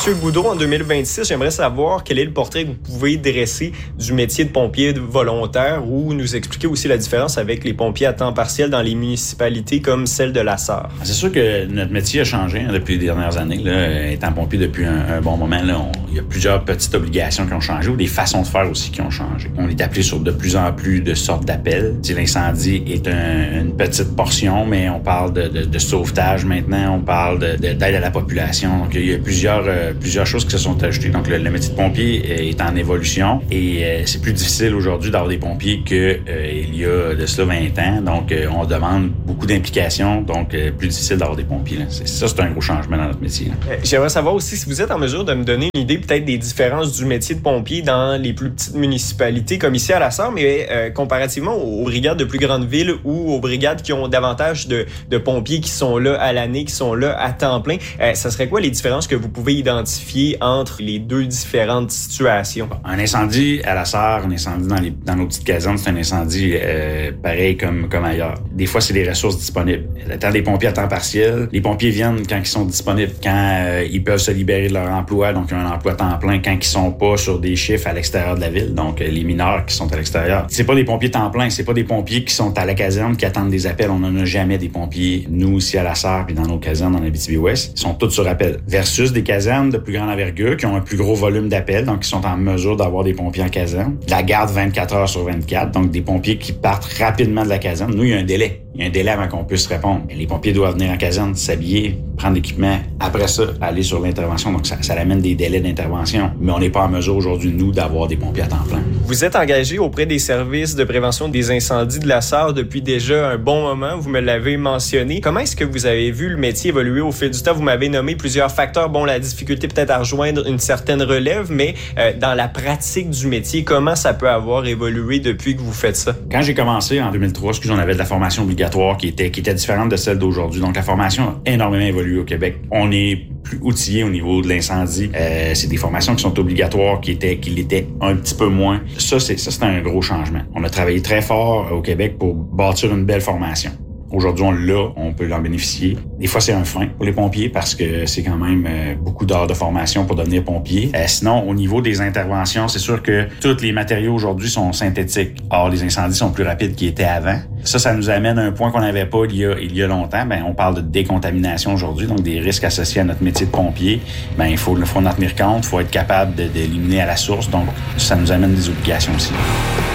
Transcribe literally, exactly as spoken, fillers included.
Monsieur Boudreau, en deux mille vingt-six, j'aimerais savoir quel est le portrait que vous pouvez dresser du métier de pompier volontaire ou nous expliquer aussi la différence avec les pompiers à temps partiel dans les municipalités comme celle de la Sarre. C'est sûr que notre métier a changé hein, depuis les dernières années. Là. Étant pompier depuis un, un bon moment, là, on, il y a plusieurs petites obligations qui ont changé ou des façons de faire aussi qui ont changé. On est appelé sur de plus en plus de sortes d'appels. Si l'incendie est un, une petite portion, mais on parle de, de, de sauvetage maintenant, on parle de, de, d'aide à la population. Donc, il y a plusieurs, euh, plusieurs choses qui se sont ajoutées. Donc, le, le métier de pompier est en évolution et euh, c'est plus difficile aujourd'hui d'avoir des pompiers qu'il euh, y a de cela vingt ans. Donc, euh, on demande beaucoup d'implications, donc euh, plus difficile d'avoir des pompiers. Là. C'est, ça, c'est un gros changement dans notre métier. Euh, j'aimerais savoir aussi si vous êtes en mesure de me donner une idée peut-être des différences du métier de pompier dans les plus petites municipalités comme ici à la Sarre, mais euh, comparativement aux, aux brigades de plus grandes villes ou aux brigades qui ont davantage de, de pompiers qui sont là à l'année, qui sont là à temps plein. Euh, ça serait quoi les différences que vous pouvez identifier entre les deux différentes situations? Un incendie à la Sarre, un incendie dans, les, dans nos petites casernes, c'est un incendie euh, pareil comme, comme ailleurs. Des fois, c'est des ressources disponibles. Le temps des pompiers à temps partiel, les pompiers viennent quand ils sont disponibles, quand euh, ils peuvent se libérer de leur emploi, donc ils ont un emploi à temps plein, quand ils sont pas sur des chiffres à l'extérieur de la ville, donc euh, les mineurs qui sont à l'extérieur. C'est pas des pompiers temps plein, c'est pas des pompiers qui sont à la caserne, qui attendent des appels. On n'en a jamais des pompiers, nous, ici à la Sarre, puis dans nos casernes, en Abitibi-Ouest. Ils sont tous sur appel. Versus des casernes de plus grande envergure, qui ont un plus gros volume d'appels, donc qui sont en mesure d'avoir des pompiers en caserne. De la garde vingt-quatre heures sur vingt-quatre, donc des pompiers qui partent rapidement de la caserne. Nous, il y a un délai. Il y a un délai avant qu'on puisse répondre. Les pompiers doivent venir en caserne, s'habiller, prendre l'équipement. Après ça, aller sur l'intervention. Donc, ça, ça amène des délais d'intervention. Mais on n'est pas en mesure aujourd'hui, nous, d'avoir des pompiers à temps plein. Vous êtes engagé auprès des services de prévention des incendies de la Sarre depuis déjà un bon moment. Vous me l'avez mentionné. Comment est-ce que vous avez vu le métier évoluer au fil du temps? Vous m'avez nommé plusieurs facteurs. Bon, la difficulté peut-être à rejoindre une certaine relève, mais euh, dans la pratique du métier, comment ça peut avoir évolué depuis que vous faites ça? Quand j'ai commencé en deux mille trois, excusez, on avait de la formation obligatoire qui était, qui était différente de celle d'aujourd'hui. Donc, la formation a énormément évolué au Québec. On est plus outillé au niveau de l'incendie. Euh, c'est des formations qui sont obligatoires, qui étaient, qui l'étaient un petit peu moins. Ça, c'est, ça, c'est un gros changement. On a travaillé très fort au Québec pour bâtir une belle formation. Aujourd'hui, on l'a, on peut en bénéficier. Des fois, c'est un frein pour les pompiers parce que c'est quand même euh, beaucoup d'heures de formation pour devenir pompier. Euh, sinon, au niveau des interventions, c'est sûr que tous les matériaux aujourd'hui sont synthétiques. Or, les incendies sont plus rapides qu'ils étaient avant. Ça, ça nous amène à un point qu'on n'avait pas il y a, il y a longtemps. Ben, on parle de décontamination aujourd'hui, donc des risques associés à notre métier de pompier. Ben, il faut, il faut en tenir compte, il faut être capable de, d'éliminer à la source. Donc, ça nous amène des obligations aussi.